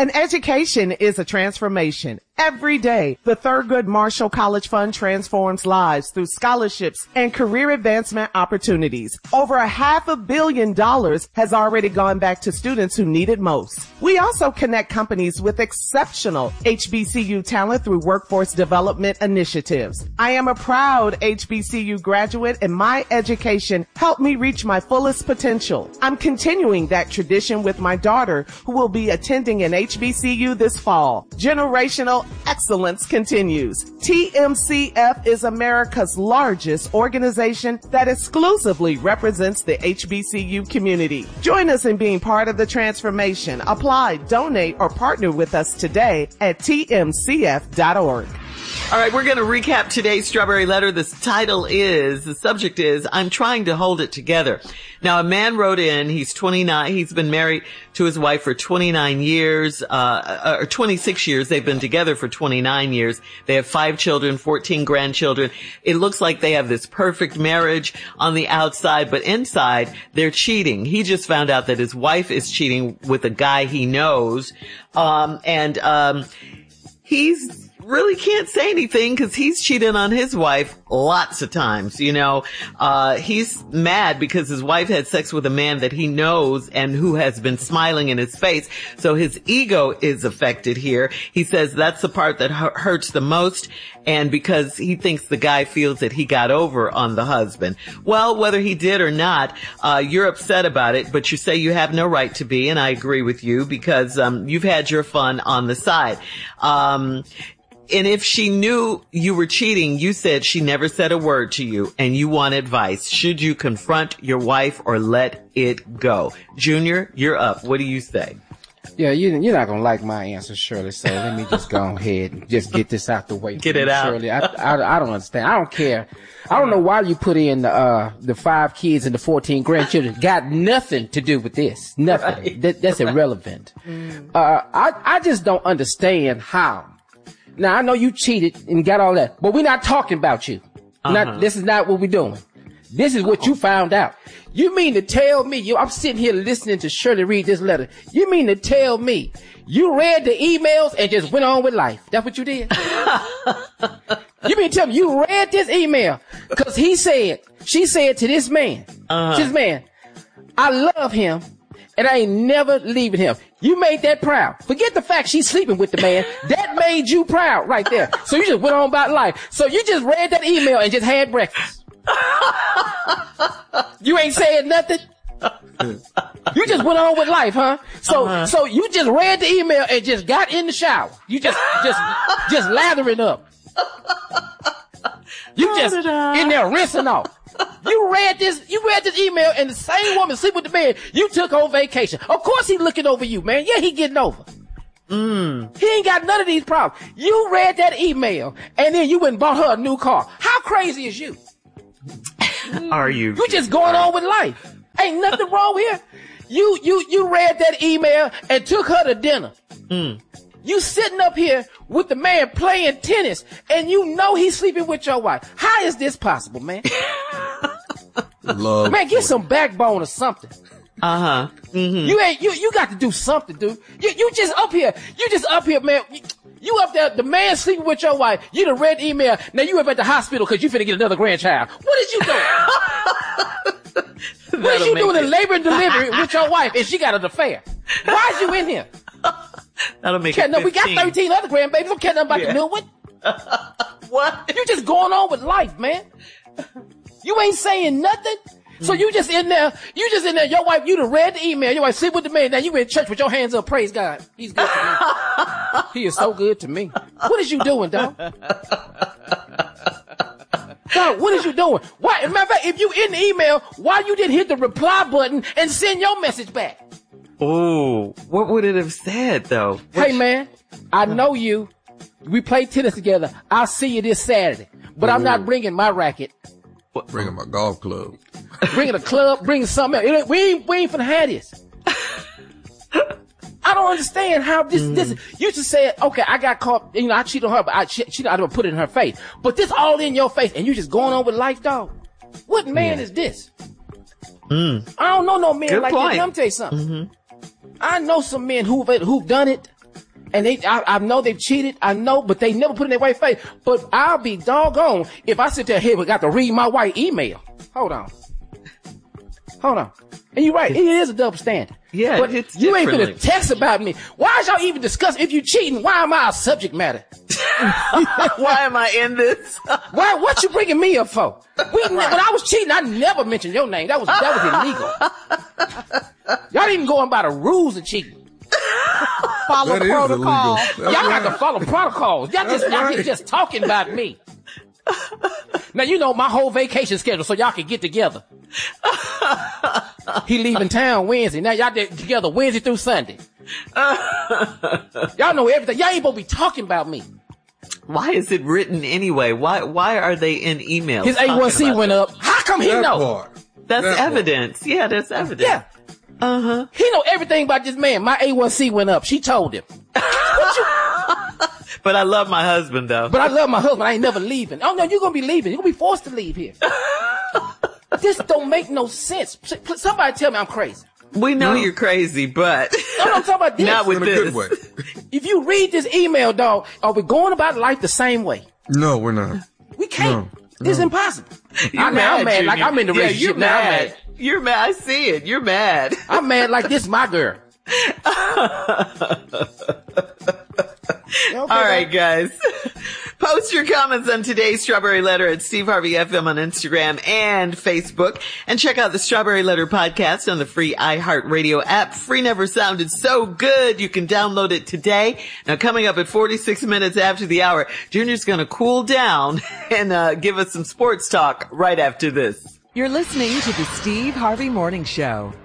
And education is a transformation. Every day, the Thurgood Marshall College Fund transforms lives through scholarships and career advancement opportunities. Over $500 million has already gone back to students who need it most. We also connect companies with exceptional HBCU talent through workforce development initiatives. I am a proud HBCU graduate, and my education helped me reach my fullest potential. I'm continuing that tradition with my daughter, who will be attending an HBCU this fall. Generational excellence continues. TMCF is America's largest organization that exclusively represents the HBCU community. Join us in being part of the transformation. Apply, donate, or partner with us today at tmcf.org. All right, we're going to recap today's Strawberry Letter. The subject is, I'm trying to hold it together. Now, a man wrote in, he's 29, he's been married to his wife for 29 years, or 26 years. They've been together for 29 years. They have 5 children, 14 grandchildren. It looks like they have this perfect marriage on the outside, but inside, they're cheating. He just found out that his wife is cheating with a guy he knows, he's really can't say anything because he's cheated on his wife lots of times. He's mad because his wife had sex with a man that he knows and who has been smiling in his face. So his ego is affected here. He says that's the part that hurts the most. And because he thinks the guy feels that he got over on the husband. Well, whether he did or not, you're upset about it, but you say you have no right to be. And I agree with you because, you've had your fun on the side. And if she knew you were cheating, you said she never said a word to you and you want advice. Should you confront your wife or let it go? Junior, you're up. What do you say? Yeah, you're not going to like my answer, Shirley. So let me just go ahead and just get this out the way. Get it out. Shirley, I don't understand. I don't care. I don't know why you put in the 5 kids and the 14 grandchildren. Got nothing to do with this. Nothing. Right. That's irrelevant. I just don't understand how. Now, I know you cheated and got all that, but we're not talking about you. This is not what we're doing. This is what you found out. You mean to tell me, I'm sitting here listening to Shirley read this letter. You mean to tell me you read the emails and just went on with life? That's what you did? You mean to tell me you read this email? Because she said to this man, I love him and I ain't never leaving him. You made that proud. Forget the fact she's sleeping with the man. That made you proud right there. So you just went on about life. So you just read that email and just had breakfast. You ain't saying nothing. You just went on with life, huh? So you just read the email and just got in the shower. You just lathering up. You just in there rinsing off. You read this email and the same woman sleep with the man you took on vacation. Of course he's looking over you, man. Yeah, he getting over. He ain't got none of these problems. You read that email and then you went and bought her a new car. How crazy is you? Are you? You just going on with life. Ain't nothing wrong here. You read that email and took her to dinner. You sitting up here with the man playing tennis and you know he's sleeping with your wife. How is this possible, man? Man, get some backbone or something. You got to do something, dude. You just up here, man. You up there, the man sleeping with your wife. You done read the email. Now you up at the hospital because you finna get another grandchild. What is you doing? What is you doing in labor and delivery with your wife and she got an affair? Why is you in here? That'll make it 15. We got 13 other grandbabies. Don't care nothing about the new one. What? You just going on with life, man. You ain't saying nothing. So you just in there, your wife, you done read the email, your wife sleep with the man, now you in church with your hands up, praise God. He's good to me. He is so good to me. What is you doing, dog? Dog, what is you doing? Why, as a matter of fact, if you in the email, why you didn't hit the reply button and send your message back? Oh, what would it have said though? Hey man, I know you. We play tennis together. I'll see you this Saturday, but I'm not bringing my racket. What? Bringing my golf club. Bringing a club, bringing something else. We ain't finna have this. I don't understand how this, you just said, okay, I got caught, I cheated on her, but I don't put it in her face. But this all in your face and you just going on with life, dog. What man is this? I don't know no man like that. Let me tell you something. I know some men who've done it. And I know they've cheated. I know, but they never put it in their wife's face. But I'll be doggone if I sit there here and got to read my wife email. Hold on. And you're right. It is a double standard. Yeah, but it's you ain't gonna text about me. Why is y'all even discussing if you cheating? Why am I a subject matter? Why am I in this? What you bringing me up for? When I was cheating, I never mentioned your name. That was illegal. Y'all ain't going by the rules of cheating. Follow protocol. Y'all got to follow protocols. Y'all just talking about me. Now, you know my whole vacation schedule, so y'all can get together. He leaving town Wednesday. Now y'all together Wednesday through Sunday. Y'all know everything. Y'all ain't supposed to be talking about me. Why is it written anyway? Why are they in emails? His A1C went up. How come he know? That's evidence. Yeah, that's evidence. Yeah. Uh-huh. He know everything about this man. My A1C went up. She told him. But I love my husband, though. But I love my husband. I ain't never leaving. Oh, no, you're going to be leaving. You're going to be forced to leave here. This don't make no sense. Somebody tell me I'm crazy. We know you're crazy, but I'm talking about this. Not with in a this. good way. If you read this email, dog, are we going about life the same way? No, we're not. We can't. It's impossible. I'm mad. Like I'm in the relationship you're now. mad. You're mad. I see it. You're mad. I'm mad like this my girl. All right, guys. Post your comments on today's Strawberry Letter at Steve Harvey FM on Instagram and Facebook. And check out the Strawberry Letter podcast on the free iHeartRadio app. Free never sounded so good. You can download it today. Now, coming up at 46 minutes after the hour, Junior's going to cool down and give us some sports talk right after this. You're listening to the Steve Harvey Morning Show.